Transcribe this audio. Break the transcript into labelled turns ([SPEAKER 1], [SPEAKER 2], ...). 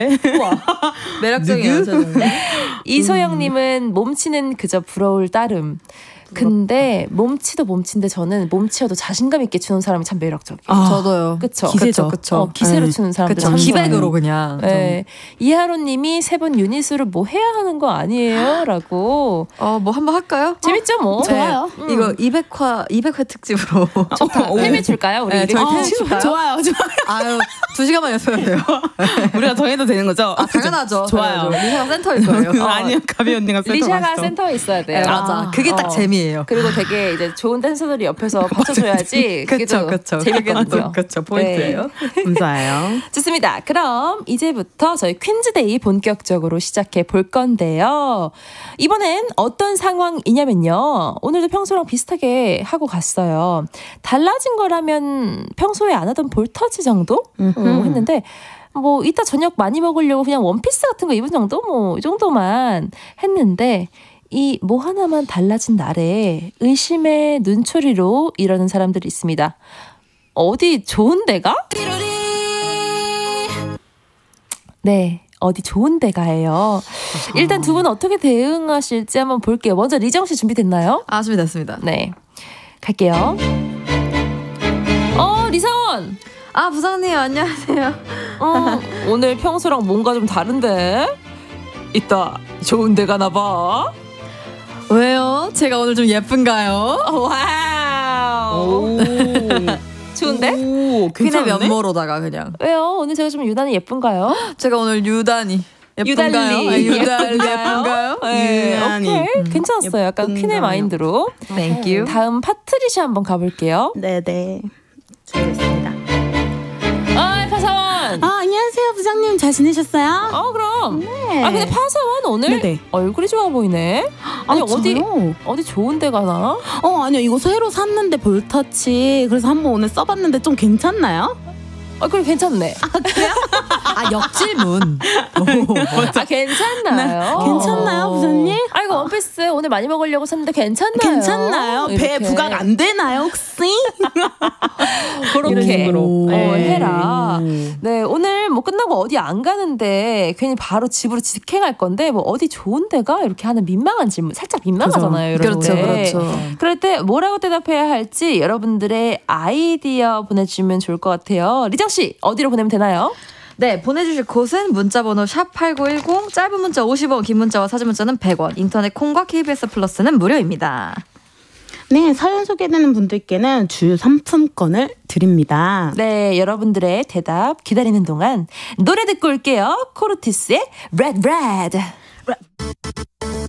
[SPEAKER 1] 매력적인 여자잖아요.
[SPEAKER 2] 이소영님은 몸치는 그저 부러울 따름. 근데 몸치도 몸치인데 저는 몸치여도 자신감 있게 추는 사람이 참 매력적이에요.
[SPEAKER 1] 저도요.
[SPEAKER 2] 그쵸?
[SPEAKER 3] 기세죠.
[SPEAKER 1] 그쵸.
[SPEAKER 2] 기세로 추는 사람들 참
[SPEAKER 1] 기백으로 그냥.
[SPEAKER 2] 네. 이하로님이 세 분 유닛으로 뭐 해야 하는 거 아니에요? 라고.
[SPEAKER 1] 뭐 한번 할까요?
[SPEAKER 2] 재밌죠 뭐.
[SPEAKER 3] 좋아요.
[SPEAKER 1] 이거 200회 특집으로.
[SPEAKER 2] 좋다. 템을 줄까요? 우리
[SPEAKER 1] 네, 저희 템
[SPEAKER 2] 줄까요?
[SPEAKER 3] 좋아요.
[SPEAKER 1] 아유 2시간만 연습해도 돼요.
[SPEAKER 3] 우리가 정해도 되는 거죠?
[SPEAKER 1] 당연하죠.
[SPEAKER 3] 좋아요.
[SPEAKER 1] 리샤가 센터일 거예요.
[SPEAKER 3] 아니요, 가비 언니가 센터
[SPEAKER 2] 리샤가
[SPEAKER 3] 맞죠?
[SPEAKER 2] 센터에 있어야 돼요.
[SPEAKER 1] 네, 맞아. 그게 딱 재미예요.
[SPEAKER 2] 그리고 되게 이제 좋은 댄서들이 옆에서 받쳐줘야지. 그게 또 재밌거든요.
[SPEAKER 1] 그쵸. 포인트예요.
[SPEAKER 3] 감사해요.
[SPEAKER 2] 좋습니다. 그럼 이제부터 저희 퀸즈데이 본격적으로 시작해 볼 건데요. 이번엔 어떤 상황이냐면요. 오늘도 평소랑 비슷하게 하고 갔어요. 달라진 거라면 평소에 안 하던 볼터치 정도 했는데 뭐 이따 저녁 많이 먹으려고 그냥 원피스 같은 거 입은 정도? 뭐 이 정도만 했는데 이 뭐 하나만 달라진 날에 의심의 눈초리로 이러는 사람들이 있습니다. 어디 좋은 데가? 네, 어디 좋은 데가예요. 일단 두 분 어떻게 대응하실지 한번 볼게요. 먼저 리정 씨 준비됐나요?
[SPEAKER 1] 준비됐습니다.
[SPEAKER 2] 네, 갈게요. 리선!
[SPEAKER 1] 부장님 안녕하세요.
[SPEAKER 2] 오늘 평소랑 뭔가 좀 다른데? 이따 좋은 데 가나 봐.
[SPEAKER 1] 왜요? 제가 오늘 좀 예쁜가요?
[SPEAKER 2] 와우. 좋은데?
[SPEAKER 3] 오,
[SPEAKER 1] 그냥 면모로다가 그냥.
[SPEAKER 2] 왜요? 오늘 제가 좀 유난히 예쁜가요?
[SPEAKER 1] 제가 오늘 유단히 예쁜가요? 유달리 예쁜가요?
[SPEAKER 2] 네,
[SPEAKER 3] 유난히.
[SPEAKER 2] 오케이. 괜찮았어요. 약간
[SPEAKER 3] 예쁜가요?
[SPEAKER 2] 퀸의 마인드로.
[SPEAKER 1] Thank you.
[SPEAKER 2] 다음 파트리샤 한번 가볼게요.
[SPEAKER 3] 네네. 준비됐습니다.
[SPEAKER 2] 파사원.
[SPEAKER 3] 안녕하세요, 부장님. 잘 지내셨어요?
[SPEAKER 2] 그럼.
[SPEAKER 3] 네.
[SPEAKER 2] 근데 파사원 오늘
[SPEAKER 3] 네네.
[SPEAKER 2] 얼굴이 좋아 보이네. 아니
[SPEAKER 3] 저요?
[SPEAKER 2] 어디 좋은 데 가나?
[SPEAKER 3] 아니요. 이거 새로 샀는데 볼터치. 그래서 한번 오늘 써봤는데 좀 괜찮나요?
[SPEAKER 2] 그래 괜찮네.
[SPEAKER 1] 역질문.
[SPEAKER 2] 괜찮나요?
[SPEAKER 3] 괜찮나요, 부장님?
[SPEAKER 2] 이거 원피스 오늘 많이 먹으려고 샀는데 괜찮나요?
[SPEAKER 3] 괜찮나요? 배
[SPEAKER 2] 이렇게.
[SPEAKER 3] 부각 안 되나요, 혹시?
[SPEAKER 2] 그렇게
[SPEAKER 3] 네.
[SPEAKER 2] 해라. 네, 오늘 뭐 끝나고 어디 안 가는데 괜히 바로 집으로 직행할 건데 뭐 어디 좋은 데가? 이렇게 하는 민망한 질문. 살짝 민망하잖아요. 이럴
[SPEAKER 1] 그렇죠,
[SPEAKER 2] 때.
[SPEAKER 1] 그렇죠.
[SPEAKER 2] 그럴 때 뭐라고 대답해야 할지 여러분들의 아이디어 보내주시면 좋을 것 같아요. 리정 씨 어디로 보내면 되나요?
[SPEAKER 1] 네, 보내주실 곳은 문자번호 샵8910, 짧은 문자 50원, 긴 문자와 사진 문자는 100원, 인터넷 콩과 KBS 플러스는 무료입니다.
[SPEAKER 3] 네, 사연 소개되는 분들께는 주유 상품권을 드립니다.
[SPEAKER 2] 네, 여러분들의 대답 기다리는 동안 노래 듣고 올게요. 코르티스의 Red Red.